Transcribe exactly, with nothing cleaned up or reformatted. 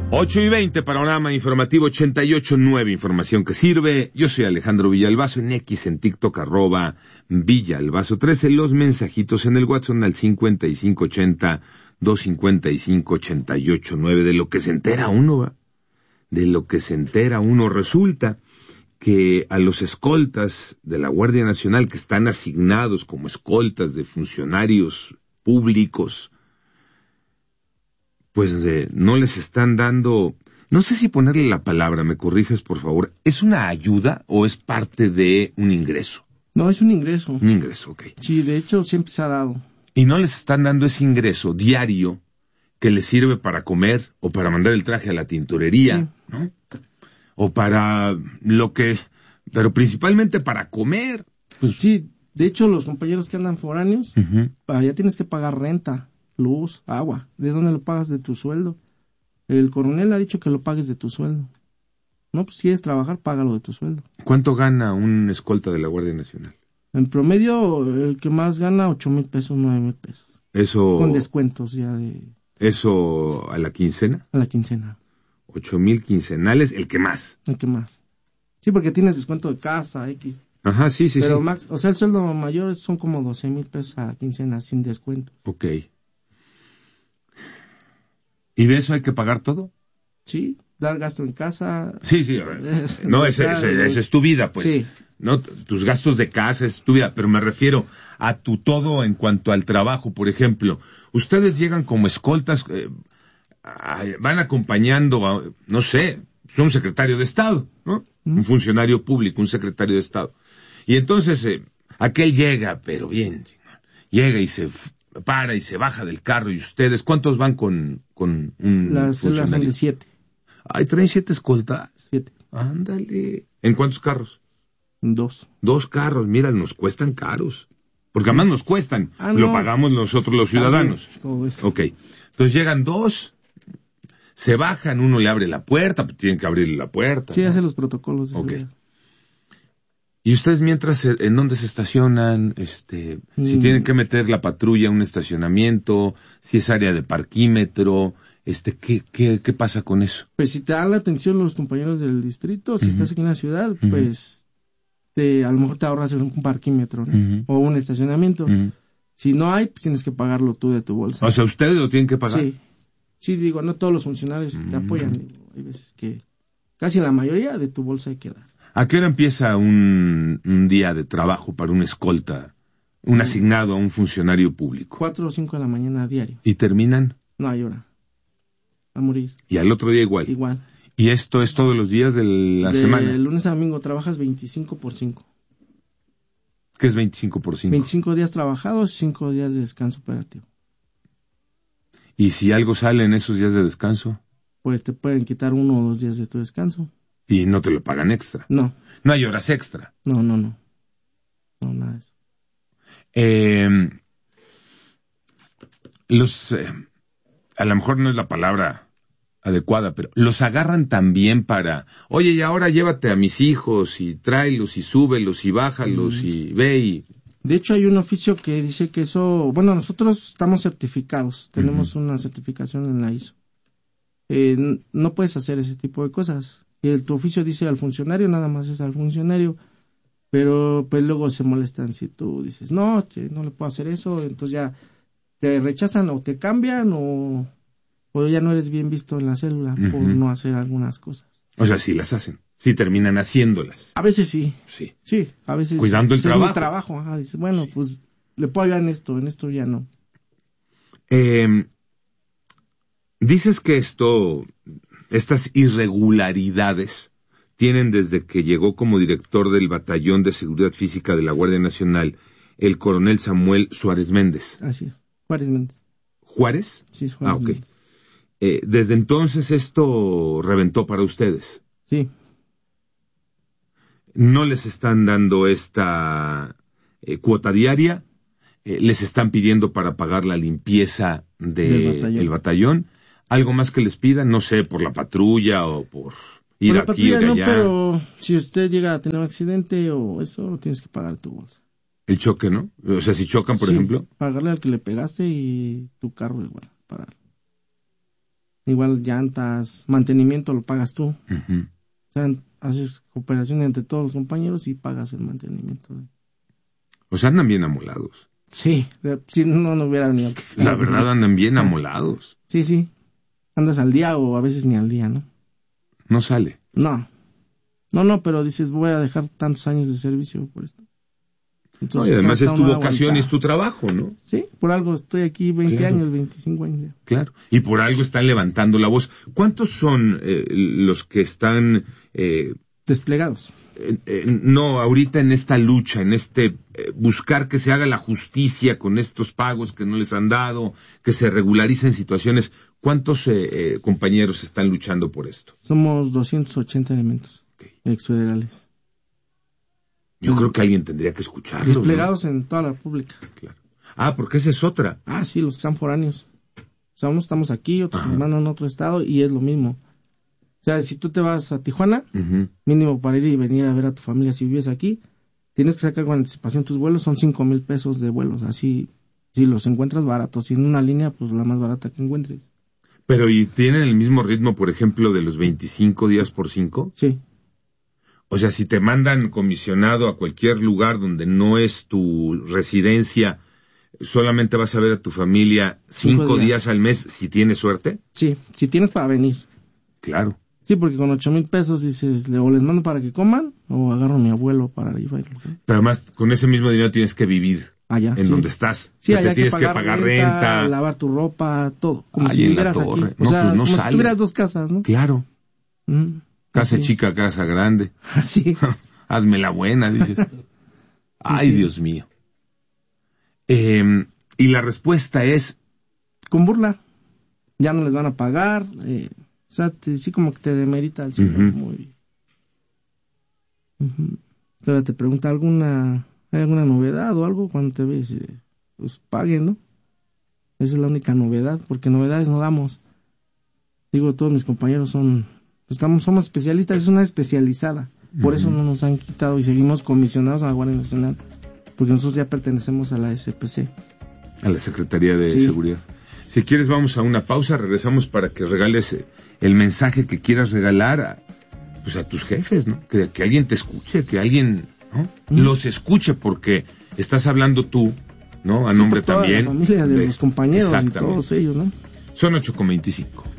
ocho y veinte, panorama informativo ochenta y ocho punto nueve, información que sirve. Yo soy Alejandro Villalbazo, en X, en TikTok, arroba Villalbazo trece, los mensajitos en el WhatsApp al cincuenta y cinco ochenta, doscientos cincuenta y cinco, ochenta y ocho nueve. De lo que se entera uno, ¿va? De lo que se entera uno, resulta que a los escoltas de la Guardia Nacional que están asignados como escoltas de funcionarios públicos, pues eh, no les están dando, no sé si ponerle la palabra, me corriges por favor, ¿es una ayuda o es parte de un ingreso? No, es un ingreso. Un ingreso, ok. Sí, de hecho siempre se ha dado. Y no les están dando ese ingreso diario que les sirve para comer o para mandar el traje a la tintorería, sí, ¿no? O para lo que, pero principalmente para comer. Pues sí, de hecho los compañeros que andan foráneos, uh-huh, ya tienes que pagar renta, luz, agua. ¿De dónde lo pagas? De tu sueldo. El coronel ha dicho que lo pagues de tu sueldo. No, pues si quieres trabajar, págalo de tu sueldo. ¿Cuánto gana un escolta de la Guardia Nacional? En promedio, el que más gana, ocho mil pesos, nueve mil pesos. Eso... Con descuentos ya de... ¿Eso a la quincena? A la quincena. Ocho mil quincenales, el que más. El que más. Sí, porque tienes descuento de casa, X. Ajá, sí, sí, Pero sí. Max, o sea, el sueldo mayor son como doce mil pesos a la quincena, sin descuento. Ok. ¿Y de eso hay que pagar todo? Sí, dar gasto en casa. Sí, sí, no, esa es tu vida, pues. Sí. No, tus gastos de casa es tu vida, pero me refiero a tu todo en cuanto al trabajo, por ejemplo. Ustedes llegan como escoltas, eh, van acompañando a, no sé, un secretario de Estado, ¿no? ¿Mm? Un funcionario público, un secretario de Estado. Y entonces, eh, aquel llega, pero bien, llega y se para y se baja del carro, y ustedes, ¿cuántos van con, con un Las funcionario? Las de siete. Ay, ¿traen siete escoltas? Siete. Ándale. ¿En cuántos carros? Dos. Dos carros, mira, nos cuestan caros. Porque además nos cuestan. Ah, no. Lo pagamos nosotros los ciudadanos. Ah, todo eso. Ok. Entonces llegan dos, se bajan, uno le abre la puerta, pues tienen que abrirle la puerta. Sí, ¿no? hace los protocolos. Ok. Día. ¿Y ustedes mientras, en dónde se estacionan? Este, mm. Si tienen que meter la patrulla a un estacionamiento, si es área de parquímetro, este, ¿qué, qué, qué pasa con eso? Pues si te dan la atención los compañeros del distrito, si uh-huh. estás aquí en la ciudad, uh-huh. pues te, a lo mejor te ahorras un parquímetro, ¿no? Uh-huh. O un estacionamiento. Uh-huh. Si no hay, pues tienes que pagarlo tú de tu bolsa. O sea, ¿ustedes lo tienen que pagar? Sí. Sí, digo, no todos los funcionarios uh-huh. te apoyan. Digo, hay veces que casi la mayoría de tu bolsa hay que dar. ¿A qué hora empieza un, un día de trabajo para un escolta, un asignado a un funcionario público? Cuatro o cinco de la mañana a diario. ¿Y terminan? No hay hora. A morir. ¿Y al otro día igual? Igual. ¿Y esto es todos los días de la de semana? De lunes a domingo trabajas veinticinco por cinco. ¿Qué es veinticinco por cinco? veinticinco días trabajados, cinco días de descanso operativo. ¿Y si algo sale en esos días de descanso? Pues te pueden quitar uno o dos días de tu descanso. ¿Y no te lo pagan extra? No. ¿No hay horas extra? No, no, no. No, nada de eso. Eh, los, eh, a lo mejor no es la palabra adecuada, pero los agarran también para, oye, y ahora llévate a mis hijos y tráelos y súbelos y bájalos mm. y ve y... De hecho hay un oficio que dice que eso, bueno, nosotros estamos certificados, tenemos uh-huh. una certificación en la I S O. Eh, no puedes hacer ese tipo de cosas. El, tu oficio dice al funcionario, nada más es al funcionario, pero pues luego se molestan si tú dices, no, te, no le puedo hacer eso, entonces ya te rechazan o te cambian o, o ya no eres bien visto en la célula uh-huh. por no hacer algunas cosas. O sea, sí las hacen, sí terminan haciéndolas. A veces sí. Sí. Sí, a veces. Cuidando el trabajo. Es mi trabajo, ajá, dice, bueno, sí. pues le puedo ayudar en esto, en esto ya no. Eh, dices que esto... Estas irregularidades tienen desde que llegó como director del Batallón de Seguridad Física de la Guardia Nacional el coronel Samuel Suárez Méndez. Así es, Juárez Méndez. ¿Juárez? Sí, Juárez Ah, ok. Méndez. Eh, desde entonces esto reventó para ustedes. Sí. ¿No les están dando esta eh, cuota diaria? Eh, ¿Les están pidiendo para pagar la limpieza de del batallón? El batallón? ¿Algo más que les pidan? No sé, por la patrulla o por ir por la aquí patrulla, o de no, allá. pero si usted llega a tener un accidente o eso, lo tienes que pagar tu bolsa. El choque, ¿no? O sea, si chocan, por sí, ejemplo. Pagarle al que le pegaste y tu carro igual, pagarlo. igual llantas, mantenimiento lo pagas tú. Uh-huh. O sea, haces cooperación entre todos los compañeros y pagas el mantenimiento. O sea, andan bien amolados. Sí, si no, no hubiera venido. La verdad, andan bien amolados. Sí, sí. Andas al día o a veces ni al día, ¿no? No sale. No. No, no, pero dices, voy a dejar tantos años de servicio por esto. Entonces, no, y además es tu vocación y es tu trabajo, ¿no? Sí, por algo estoy aquí veinte claro. años, veinticinco años. Ya. Claro, y por algo están levantando la voz. ¿Cuántos son eh, los que están... Eh, desplegados? Eh, eh, no, ahorita en esta lucha, en este eh, buscar que se haga la justicia con estos pagos que no les han dado, que se regularicen situaciones. ¿Cuántos eh, eh, compañeros están luchando por esto? Somos doscientos ochenta elementos okay. exfederales. Yo creo que alguien tendría que escucharlos. Desplegados, ¿no? En toda la República. Claro. Ah, porque esa es otra. Ah, sí, los que están foráneos. O sea, unos estamos aquí, otros nos mandan a otro estado y es lo mismo. O sea, si tú te vas a Tijuana, uh-huh. mínimo para ir y venir a ver a tu familia, si vives aquí, tienes que sacar con anticipación tus vuelos, son cinco mil pesos de vuelos. Así, si los encuentras baratos. Si en una línea, pues la más barata que encuentres. Pero, ¿y tienen el mismo ritmo, por ejemplo, de los veinticinco días por cinco? Sí. O sea, si te mandan comisionado a cualquier lugar donde no es tu residencia, ¿solamente vas a ver a tu familia cinco, cinco días. días al mes si tienes suerte? Sí, si tienes para venir. Claro. Sí, porque con ocho mil pesos dices, o les mando para que coman, o agarro a mi abuelo para ir. ¿Sí? Pero además, con ese mismo dinero tienes que vivir allá, en sí. donde estás. Sí, allá tienes que pagar, que pagar renta, renta, lavar tu ropa, todo. Como Ay, si en vivieras la torre. aquí. No, o sea, pues no como sale. si tuvieras dos casas, ¿no? Claro. Mm, casa chica, es. Casa grande. Así es. Hazme la buena, dices. Ay, sí. Dios mío. Eh, y la respuesta es... Con burla. Ya no les van a pagar. Eh, o sea, te, sí como que te demerita el señor. Uh-huh. Muy... Uh-huh. Todavía te pregunta alguna... ¿Hay alguna novedad o algo cuando te ves? Pues paguen, ¿no? Esa es la única novedad, porque novedades no damos. Digo, todos mis compañeros son... Estamos, somos especialistas, es una especializada. Por uh-huh. eso no nos han quitado y seguimos comisionados a la Guardia Nacional. Porque nosotros ya pertenecemos a la S P C. A la Secretaría de sí. Seguridad. Si quieres vamos a una pausa, regresamos para que regales el mensaje que quieras regalar a, pues a tus jefes, ¿no? Que, que alguien te escuche, que alguien, ¿no? Uh-huh. Los escuche, porque estás hablando tú, ¿no? A sí, nombre por toda también. La familia de, de los compañeros y todos ellos, ¿no? Son ocho con veinticinco.